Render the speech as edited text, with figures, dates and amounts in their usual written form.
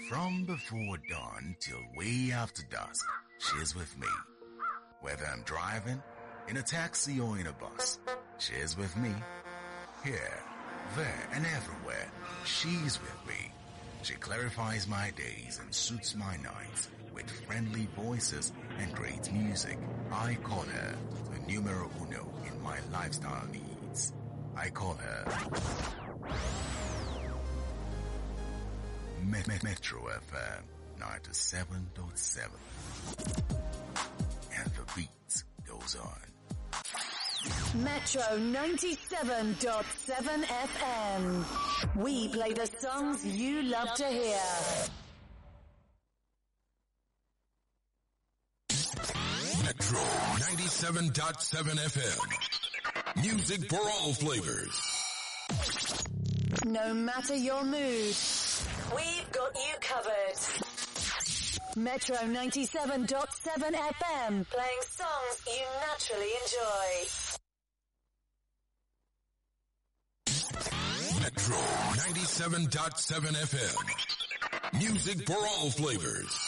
From before dawn till way after dusk, she's with me. Whether I'm driving, in a taxi or in a bus, she's with me. Here, there, and everywhere, she's with me. She clarifies my days and suits my nights with friendly voices and great music. I call her the numero uno in my lifestyle needs. I call her Metro FM 97.7. And the beat goes on. Metro 97.7 FM. We play the songs you love to hear. Metro 97.7 FM. Music for all flavors. No matter your mood, we've got you covered. Metro 97.7 FM, playing songs you naturally enjoy. Metro 97.7 FM. Music for all flavors.